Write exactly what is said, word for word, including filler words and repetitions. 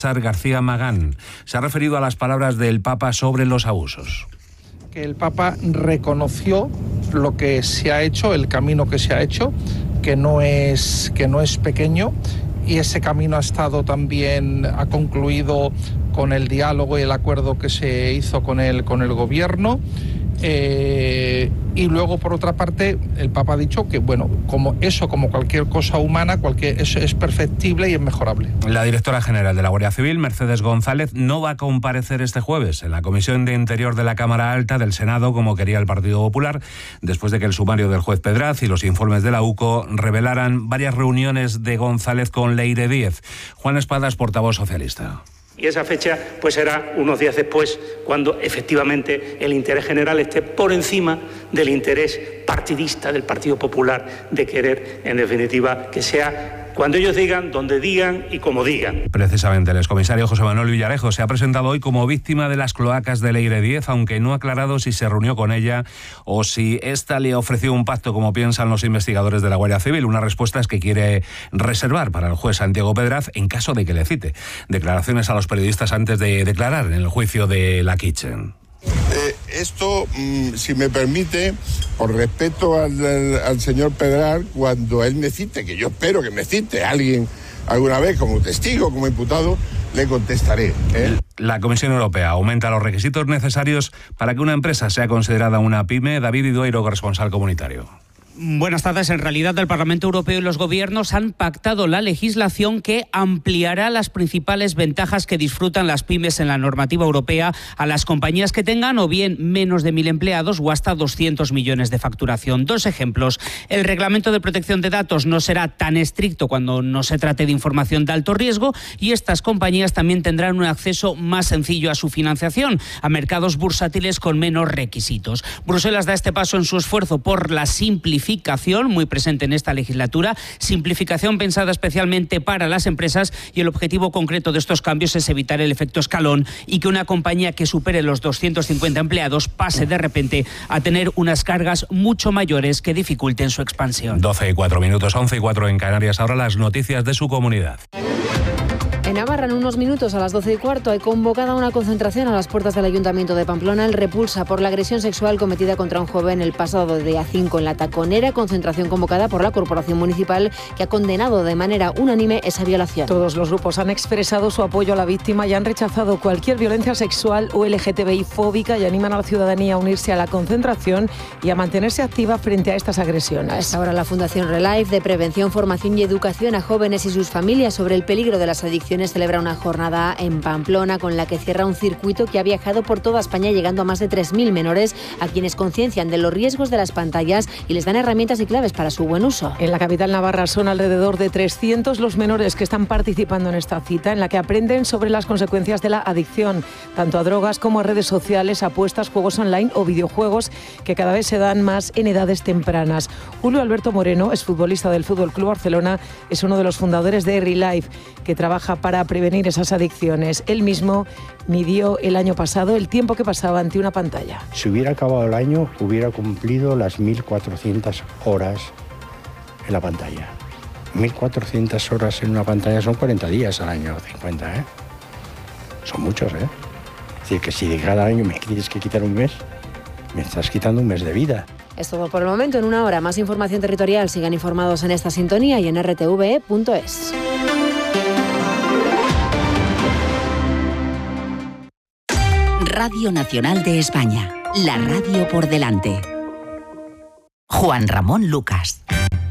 García Magán se ha referido a las palabras del Papa sobre los abusos. Que el Papa reconoció lo que se ha hecho, el camino que se ha hecho, que no es, que no es pequeño, y ese camino ha estado también, ha concluido con el diálogo y el acuerdo que se hizo con el, con el gobierno. Eh, y luego, por otra parte, el Papa ha dicho que, bueno, como eso, como cualquier cosa humana, cualquier, eso es perfectible y es mejorable. La directora general de la Guardia Civil, Mercedes González, no va a comparecer este jueves en la Comisión de Interior de la Cámara Alta del Senado, como quería el Partido Popular, después de que el sumario del juez Pedraz y los informes de la U C O revelaran varias reuniones de González con Leire Díez. Juan Espadas, portavoz socialista. Y esa fecha pues será unos días después, cuando efectivamente el interés general esté por encima del interés partidista del Partido Popular de querer, en definitiva, que sea cuando ellos digan, donde digan y como digan. Precisamente el excomisario José Manuel Villarejo se ha presentado hoy como víctima de las cloacas de Leire Díez, aunque no ha aclarado si se reunió con ella o si ésta le ofreció un pacto, como piensan los investigadores de la Guardia Civil. Una respuesta es que quiere reservar para el juez Santiago Pedraz en caso de que le cite. Declaraciones a los periodistas antes de declarar en el juicio de La Kitchen. Eh, esto, mmm, si me permite, por respeto al, al, al señor Pedraz, cuando él me cite, que yo espero que me cite alguien alguna vez como testigo, como imputado, le contestaré. ¿eh? La Comisión Europea aumenta los requisitos necesarios para que una empresa sea considerada una pyme. David Idueiro, corresponsal comunitario. Buenas tardes. En realidad, el Parlamento Europeo y los gobiernos han pactado la legislación que ampliará las principales ventajas que disfrutan las pymes en la normativa europea a las compañías que tengan o bien menos de mil empleados o hasta doscientos millones de facturación. Dos ejemplos. El reglamento de protección de datos no será tan estricto cuando no se trate de información de alto riesgo, y estas compañías también tendrán un acceso más sencillo a su financiación, a mercados bursátiles con menos requisitos. Bruselas da este paso en su esfuerzo por la simplificación, muy presente en esta legislatura, simplificación pensada especialmente para las empresas, y el objetivo concreto de estos cambios es evitar el efecto escalón y que una compañía que supere los doscientos cincuenta empleados pase de repente a tener unas cargas mucho mayores que dificulten su expansión. doce y cuatro minutos, once y cuatro en Canarias. Ahora las noticias de su comunidad. En Navarra, en unos minutos, a las doce y cuarto, hay convocada una concentración a las puertas del Ayuntamiento de Pamplona en repulsa por la agresión sexual cometida contra un joven el pasado día cinco en La Taconera. Concentración convocada por la Corporación Municipal, que ha condenado de manera unánime esa violación. Todos los grupos han expresado su apoyo a la víctima y han rechazado cualquier violencia sexual o L G T B I fóbica, y animan a la ciudadanía a unirse a la concentración y a mantenerse activa frente a estas agresiones. A esta hora, la Fundación Relife, de Prevención, Formación y Educación a jóvenes y sus familias sobre el peligro de las adicciones, celebra una jornada en Pamplona con la que cierra un circuito que ha viajado por toda España, llegando a más de tres mil menores a quienes conciencian de los riesgos de las pantallas y les dan herramientas y claves para su buen uso. En la capital navarra son alrededor de trescientos los menores que están participando en esta cita, en la que aprenden sobre las consecuencias de la adicción, tanto a drogas como a redes sociales, apuestas, juegos online o videojuegos, que cada vez se dan más en edades tempranas. Julio Alberto Moreno, exfutbolista del F C Barcelona, es uno de los fundadores de Relife, que trabaja para prevenir esas adicciones. Él mismo midió el año pasado el tiempo que pasaba ante una pantalla. Si hubiera acabado el año, hubiera cumplido las mil cuatrocientas horas en la pantalla. mil cuatrocientas horas en una pantalla son cuarenta días al año, cincuenta, ¿eh? Son muchos, ¿eh? Es decir, que si de cada año me tienes que quitar un mes, me estás quitando un mes de vida. Es todo por el momento. En una hora, más información territorial. Sigan informados en esta sintonía y en r t v e punto es. Radio Nacional de España, la radio por delante. Juan Ramón Lucas.